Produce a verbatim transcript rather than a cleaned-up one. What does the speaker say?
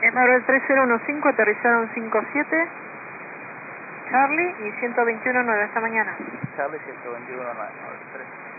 Embraer tres cero uno cinco, aterrizaron cinco siete, Charlie y ciento veintiuno nueve, hasta mañana. Charlie ciento veintiuno nueve, tres.